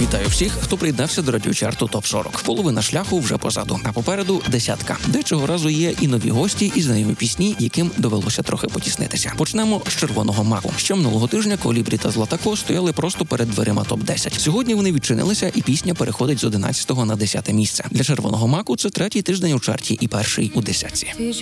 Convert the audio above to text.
Вітаю всіх, хто приєднався до радіочарту ТОП-40. Половина шляху вже позаду, а попереду десятка. Де цього разу є і нові гості, і знайомі пісні, яким довелося трохи потіснитися. Почнемо з «Червоного маку». Ще минулого тижня Колібрі та Златако стояли просто перед дверима ТОП-10. Сьогодні вони відчинилися, і пісня переходить з 11-го на 10-те місце. Для «Червоного маку» це третій тиждень у чарті і перший у десятці.